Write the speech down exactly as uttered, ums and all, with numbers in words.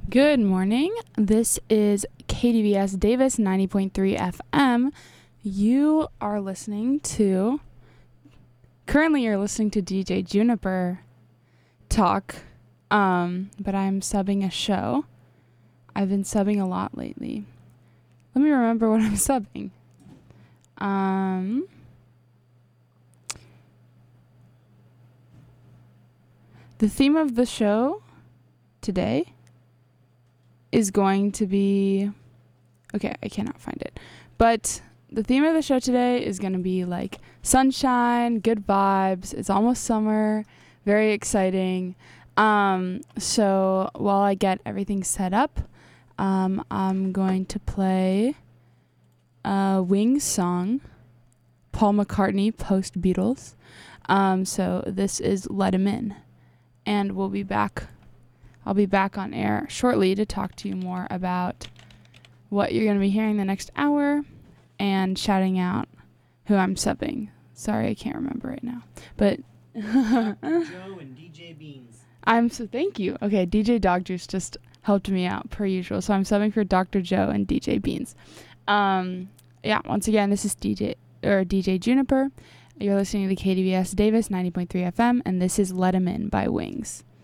Good morning. This is K D V S Davis ninety point three F M. You are listening to, currently you're listening to D J Juniper talk, um, but I'm subbing a show. I've been subbing a lot lately. Let me remember what I'm subbing. Um, the theme of the show today is going to be, okay, I cannot find it, but the theme of the show today is going to be like sunshine, good vibes. It's almost summer, very exciting. Um, so while I get everything set up, um, I'm going to play a Wings song, Paul McCartney post Beatles. Um, so this is Let 'Em In, and we'll be back. I'll be back on air shortly to talk to you more about what you're going to be hearing the next hour and shouting out who I'm subbing. Sorry, I can't remember right now. But Doctor Joe and D J Beans. I'm so thank you. Okay, D J Dog Juice just helped me out per usual. So I'm subbing for Doctor Joe and D J Beans. Um, yeah, once again, this is D J or D J Juniper. You're listening to K D V S Davis ninety point three F M, and this is Let 'Em In by Wings.